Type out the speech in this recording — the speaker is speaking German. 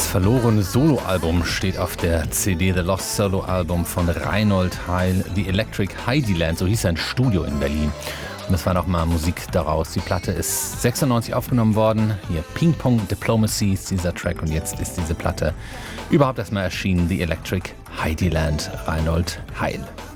verlorene Soloalbum steht auf der CD, The Lost Solo Album von Reinhold Heil, The Electric Heidiland, so hieß sein Studio in Berlin. Und das war nochmal Musik daraus. Die Platte ist 96 aufgenommen worden. Hier Ping Pong Diplomacy ist dieser Track und jetzt ist diese Platte überhaupt erstmal erschienen, The Electric Heidiland, Reinhold Heil.